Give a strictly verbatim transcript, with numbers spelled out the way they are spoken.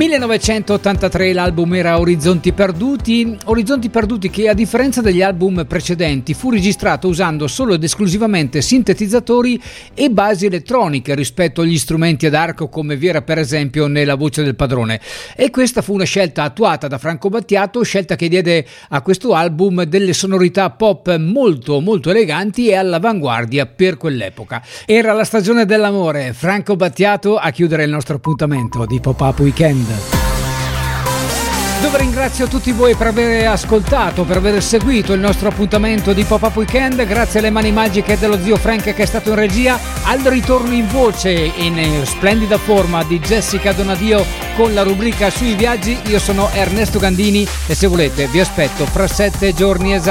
millenovecentottantatré l'album era Orizzonti Perduti, Orizzonti Perduti che a differenza degli album precedenti fu registrato usando solo ed esclusivamente sintetizzatori e basi elettroniche rispetto agli strumenti ad arco come vi era per esempio nella Voce del Padrone, e questa fu una scelta attuata da Franco Battiato, scelta che diede a questo album delle sonorità pop molto molto eleganti e all'avanguardia per quell'epoca. Era la stagione dell'amore, Franco Battiato a chiudere il nostro appuntamento di Pop-Up Weekend, dove ringrazio tutti voi per aver ascoltato, per aver seguito il nostro appuntamento di Pop-Up Weekend. Grazie alle mani magiche dello zio Frank che è stato in regia, al ritorno in voce in splendida forma di Jessica Donadio con la rubrica sui viaggi. Io sono Ernesto Gandini e se volete vi aspetto fra sette giorni esatti.